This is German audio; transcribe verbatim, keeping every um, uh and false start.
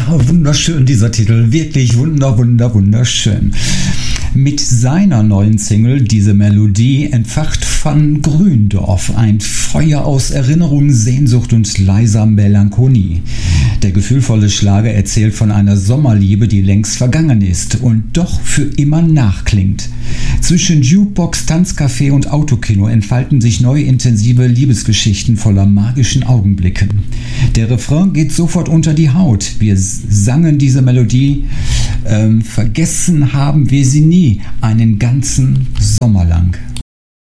wunderschön dieser Titel, wirklich wunder, wunder, wunderschön. Mit seiner neuen Single, diese Melodie, entfacht Van Gründorf ein Feuer aus Erinnerung, Sehnsucht und leiser Melancholie. Der gefühlvolle Schlager erzählt von einer Sommerliebe, die längst vergangen ist und doch für immer nachklingt. Zwischen Jukebox, Tanzcafé und Autokino entfalten sich neue intensive Liebesgeschichten voller magischen Augenblicke. Der Refrain geht sofort unter die Haut. Wir sangen diese Melodie, ähm, vergessen haben wir sie nie, einen ganzen Sommer lang.